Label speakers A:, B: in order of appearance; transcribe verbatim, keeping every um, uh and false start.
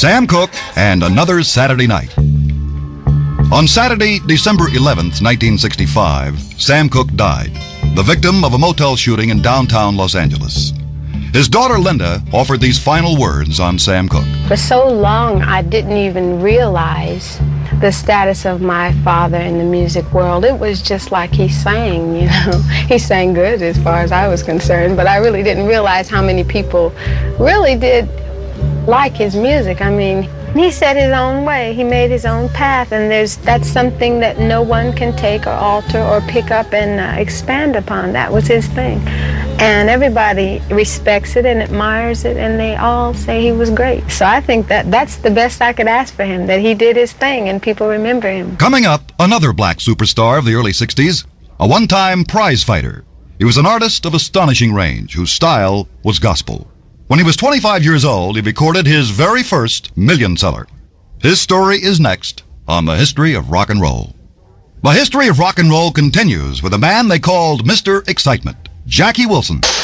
A: Sam Cooke and Another Saturday Night. On Saturday, December eleventh, nineteen sixty-five, Sam Cooke died, the victim of a motel shooting in downtown Los Angeles. His daughter Linda offered these final words on Sam Cooke.
B: For so long, I didn't even realize the status of my father in the music world. It was just like he sang, you know. He sang good as far as I was concerned, but I really didn't realize how many people really did like his music. I mean, he set his own way. He made his own path, and there's that's something that no one can take or alter or pick up and uh, expand upon. That was his thing. And everybody respects it and admires it, and they all say he was great. So I think that that's the best I could ask for him, that he did his thing and people remember him.
A: Coming up, another black superstar of the early sixties, a one-time prize fighter. He was an artist of astonishing range whose style was gospel. When he was twenty-five years old, he recorded his very first million seller. His story is next on The History of Rock and Roll. The History of Rock and Roll continues with a man they called Mister Excitement, Jackie Wilson.